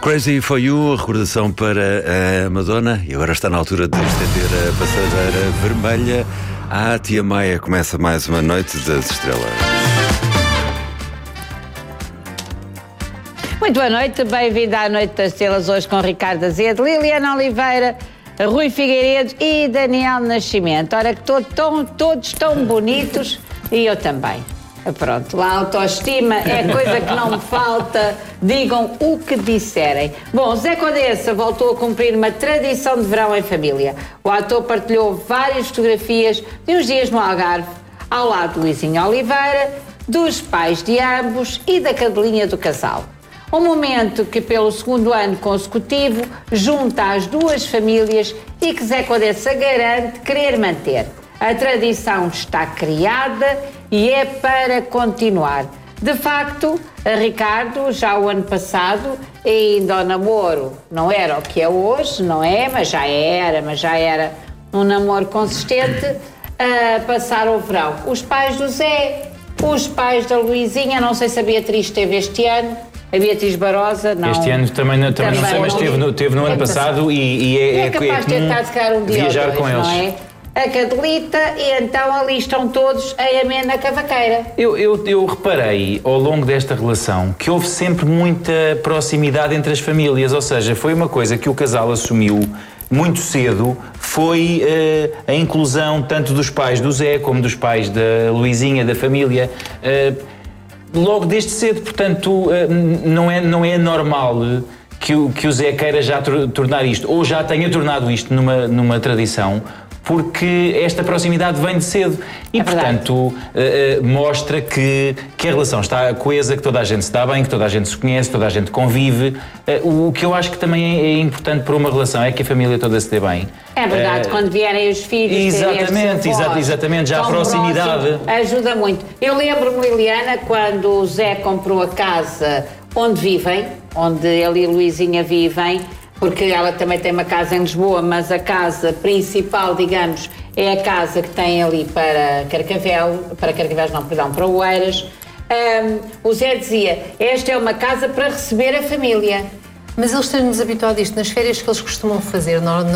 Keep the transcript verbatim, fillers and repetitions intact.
Crazy for You, a recordação para a Madonna, e agora está na altura de estender a passadeira vermelha. A Tia Maia começa mais uma noite das estrelas. Muito boa noite, bem-vindo à Noite das Estrelas, hoje com Ricardo Azevedo, Liliana Oliveira, Rui Figueiredo e Daniel Nascimento. Ora que todo, tão, todos tão bonitos e eu também. Pronto, a autoestima é coisa que não me falta, digam o que disserem. Bom, Zé Condessa voltou a cumprir uma tradição de verão em família. O ator partilhou várias fotografias de uns dias no Algarve, ao lado de Luizinho Oliveira, dos pais de ambos e da cadelinha do casal. Um momento que, pelo segundo ano consecutivo, junta as duas famílias e que Zé Condessa garante querer manter. A tradição está criada e é para continuar. De facto, a Ricardo, já o ano passado, ainda o namoro não era o que é hoje, não é? Mas já era, mas já era um namoro consistente a passar o verão. Os pais do Zé, os pais da Luizinha, não sei se a Beatriz esteve este ano, a Beatriz Barosa, não. Este ano também, também, também não sei, mas esteve no, teve no ano passado e, e é, é capaz de ter estado, se calhar, um dia viajar dois, com eles. Não é? A Cadelita, e então ali estão todos a amena cavaqueira. Eu, eu, eu reparei ao longo desta relação que houve sempre muita proximidade entre as famílias, ou seja, foi uma coisa que o casal assumiu muito cedo, foi uh, a inclusão tanto dos pais do Zé como dos pais da Luizinha, da família, uh, logo desde cedo, portanto uh, não, é, não é normal que o, que o Zé queira já tornar isto, ou já tenha tornado isto numa, numa tradição, porque esta proximidade vem de cedo e, é portanto, uh, uh, mostra que, que a relação está coesa, que toda a gente se dá bem, que toda a gente se conhece, toda a gente convive. Uh, o que eu acho que também é, é importante para uma relação é que a família toda se dê bem. É verdade, uh, quando vierem os filhos, exatamente, exa exatamente, já a proximidade próximo, ajuda muito. Eu lembro-me, Liliana, quando o Zé comprou a casa onde vivem, onde ele e a Luizinha vivem, porque ela também tem uma casa em Lisboa, mas a casa principal, digamos, é a casa que tem ali para Carcavel, para Carcavelos não, perdão, para Oeiras. Um, o Zé dizia, esta é uma casa para receber a família. Mas eles têm-nos habituado a isto, nas férias que eles costumam fazer,